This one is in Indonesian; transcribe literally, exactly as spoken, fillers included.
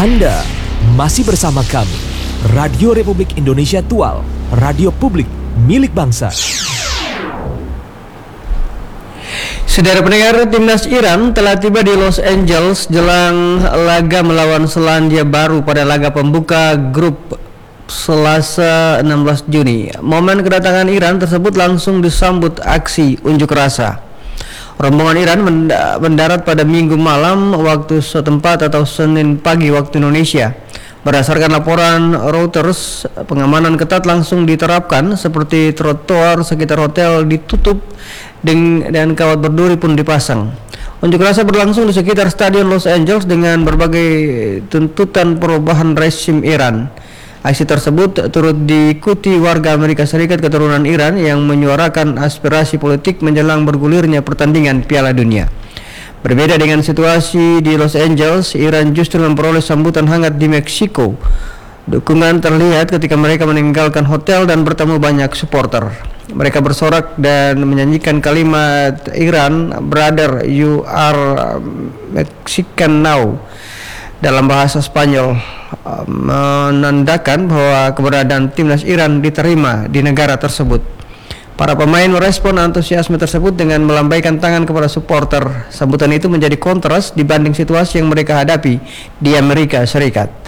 Anda masih bersama kami, Radio Republik Indonesia Tual, radio publik milik bangsa. Saudara pendengar, timnas Iran telah tiba di Los Angeles jelang laga melawan Selandia Baru pada laga pembuka grup Selasa enam belas Juni. Momen kedatangan Iran tersebut langsung disambut aksi unjuk rasa. Rombongan Iran mendarat pada Minggu malam waktu setempat atau Senin pagi waktu Indonesia. Berdasarkan laporan Reuters, pengamanan ketat langsung diterapkan seperti trotoar sekitar hotel ditutup dan kawat berduri pun dipasang. Unjuk rasa berlangsung di sekitar Stadion Los Angeles dengan berbagai tuntutan perubahan rezim Iran. Aksi tersebut turut diikuti warga Amerika Serikat keturunan Iran yang menyuarakan aspirasi politik menjelang bergulirnya pertandingan Piala Dunia. Berbeda dengan situasi di Los Angeles, Iran justru memperoleh sambutan hangat di Meksiko. Dukungan terlihat ketika mereka meninggalkan hotel dan bertemu banyak supporter. Mereka bersorak dan menyanyikan kalimat Iran, "Brother, you are Mexican now," dalam bahasa Spanyol, menandakan bahwa keberadaan timnas Iran diterima di negara tersebut. Para pemain merespon antusiasme tersebut dengan melambaikan tangan kepada supporter. Sambutan itu menjadi kontras dibanding situasi yang mereka hadapi di Amerika Serikat.